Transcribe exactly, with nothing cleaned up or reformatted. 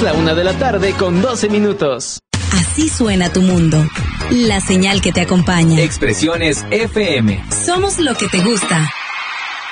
la una de la tarde con doce minutos. Así suena tu mundo. La señal que te acompaña. Expresiones F M. Somos lo que te gusta.